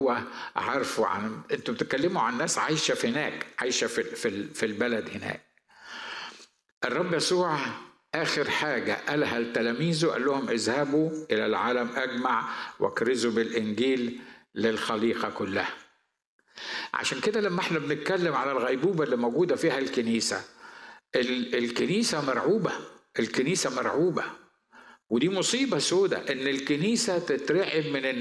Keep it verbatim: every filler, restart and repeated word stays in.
هو عارفه. عن انتوا بتتكلموا عن ناس عايشه في هناك، عايشه في في في البلد هناك. الرب يسوع آخر حاجة قالها لتلاميذه قال لهم اذهبوا إلى العالم أجمع واكرزوا بالإنجيل للخليقة كلها. عشان كده لما احنا بنتكلم على الغيبوبة اللي موجودة فيها الكنيسة، الكنيسة مرعوبة، الكنيسة مرعوبة، ودي مصيبة سودة إن الكنيسة تترعب من